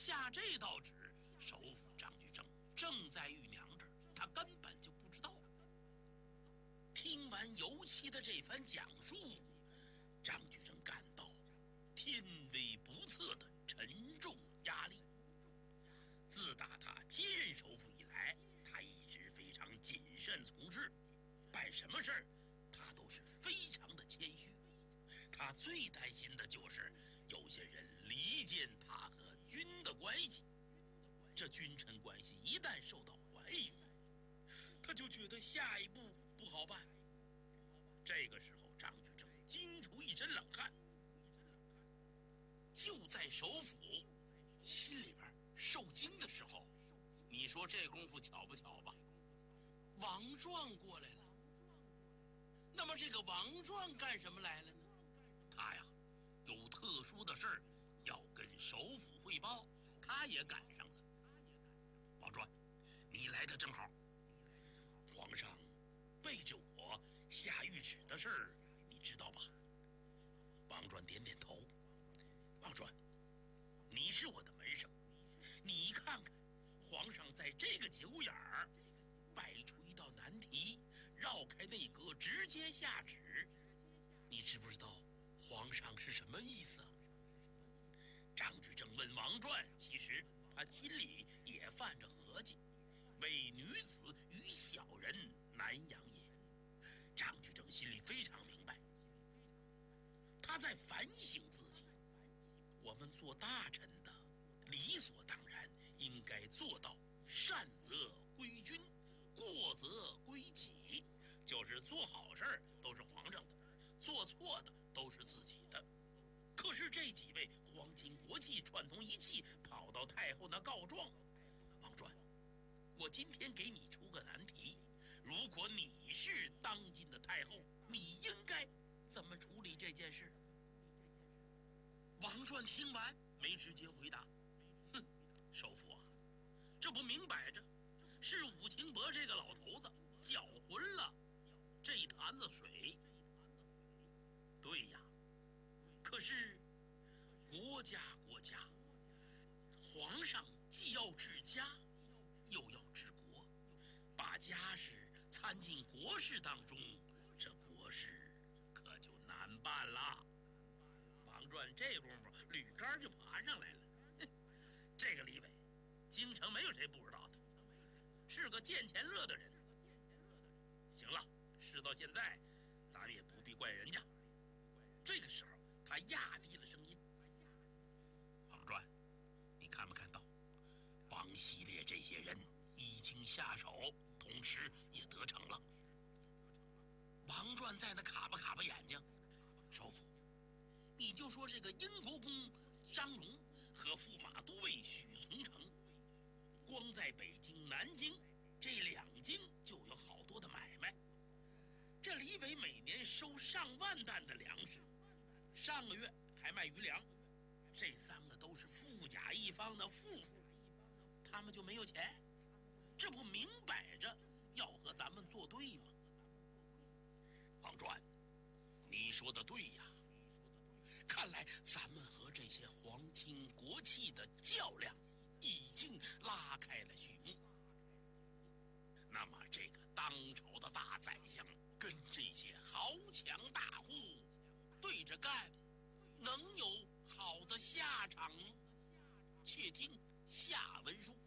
下这道旨，首辅张居正正在玉娘这儿，他根本就不知道。听完尤其的这番讲述，张居正感到天威不测的沉重压力。自打他接任首辅以来，他一直非常谨慎从事，办什么事儿他都是非常的谦虚。他最担心的就是有些人离间他和君的关系，这君臣关系一旦受到怀疑，他就觉得下一步不好办。这个时候，张居正惊出一身冷汗。就在首辅心里边受惊的时候，你说这功夫巧不巧吧？王壮过来了。那么这个王壮干什么来了呢？他呀，有特殊的事儿要跟首辅汇报，他也赶上了。王壮，你来的正好。皇上背着我下谕旨的事儿，你知道吧？王壮点点头。王壮，你是我的门生，你看看，皇上在这个节骨眼儿摆出一道难题，绕开内阁直接下旨，你知不知道皇上是什么意思啊？张居正问王传，其实他心里也犯着合计，为女子与小人难养也。张居正心里非常明白，他在反省自己。我们做大臣的，理所当然应该做到善则归君，过则归己，就是做好事都是皇上的，做错的都是自己的。可是这几位皇亲国戚串通一气，跑到太后那告状。王传，我今天给你出个难题，如果你是当今的太后，你应该怎么处理这件事？王传听完没直接回答，哼，首辅啊，这不明摆着是武清伯这个老头子搅浑了这一坛子水。对呀，可是国家，皇上既要治家，又要治国，把家事掺进国事当中，这国事可就难办了。王传这功夫吕杆就爬上来了，这个李伟，京城没有谁不知道的，是个见钱乐的人。行了，事到现在，咱们也不必怪人家。这个时候，他压低了声音：“王传，你看没看到，帮系列这些人已经下手，同时也得逞了。”王传在那卡巴眼睛，首辅，你就说这个英国公张荣和驸马都尉许从成，光在北京、南京这两京就有好多的买卖。这李伟每年收上万担的粮食，上个月还卖余粮，这三个都是富甲一方的富户，他们就没有钱？这不明摆着要和咱们作对吗？王传，你说的对呀，看来咱们和这些皇亲国戚的较量已经拉开了序幕。那么这个当朝的大宰相跟这些豪强大户对着干，能有好的下场吗？且听下文书。